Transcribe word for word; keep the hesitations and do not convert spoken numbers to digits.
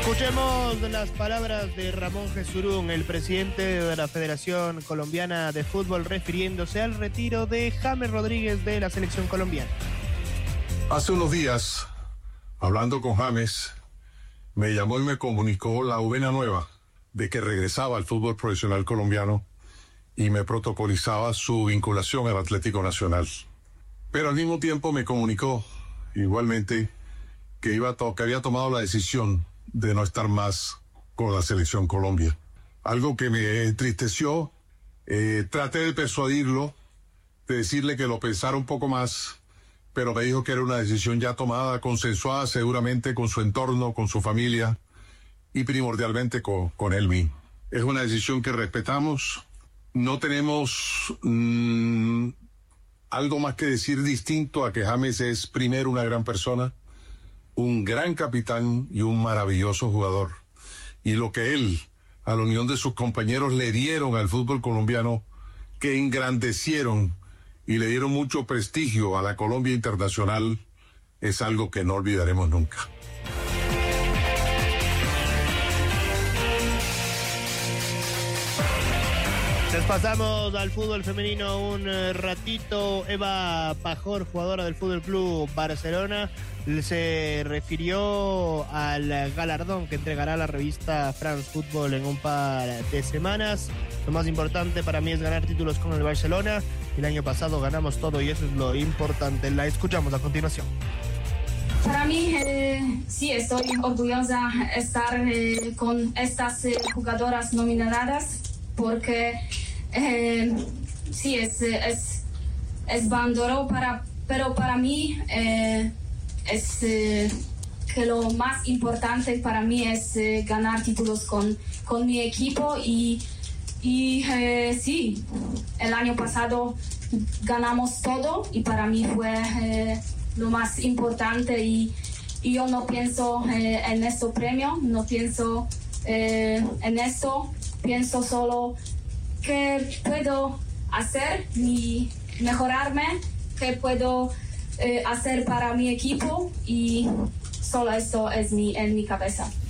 Escuchemos las palabras de Ramón Jesurún, el presidente de la Federación Colombiana de Fútbol, refiriéndose al retiro de James Rodríguez de la selección colombiana. Hace unos días, hablando con James, me llamó y me comunicó la buena nueva de que regresaba al fútbol profesional colombiano y me protocolizaba su vinculación al Atlético Nacional. Pero al mismo tiempo me comunicó igualmente que, iba a to- que había tomado la decisión de no estar más con la selección Colombia. Algo que me entristeció. Eh, traté de persuadirlo, de decirle que lo pensara un poco más, pero me dijo que era una decisión ya tomada, consensuada seguramente con su entorno, con su familia y primordialmente con, con él mismo. Es una decisión que respetamos. No tenemos mmm, algo más que decir distinto a que James es primero una gran persona, un gran capitán y un maravilloso jugador. Y lo que él, a la unión de sus compañeros, le dieron al fútbol colombiano, que engrandecieron y le dieron mucho prestigio a la Colombia internacional, es algo que no olvidaremos nunca. Nos pasamos al fútbol femenino un ratito. Eva Pajor, jugadora del Fútbol Club Barcelona, se refirió al galardón que entregará la revista France Football en un par de semanas. Lo más importante para mí es ganar títulos con el Barcelona. El año pasado ganamos todo y eso es lo importante. La escuchamos a continuación. Para mí, eh, sí, estoy orgullosa de estar eh, con estas eh, jugadoras nominadas, porque eh, sí, es, es, es bandero, para, pero para mí eh, es eh, que lo más importante para mí es eh, ganar títulos con, con mi equipo y, y eh, sí, el año pasado ganamos todo y para mí fue eh, lo más importante y, y yo no pienso eh, en este premio, no pienso eh, en esto. Pienso solo que puedo hacer y mejorarme, que puedo eh, hacer para mi equipo y solo esto es mi, en mi cabeza.